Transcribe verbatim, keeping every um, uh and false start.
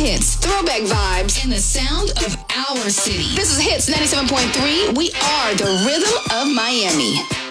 hits, throwback vibes, and the sound of our city. This is Hits ninety-seven point three. We are the rhythm of Miami.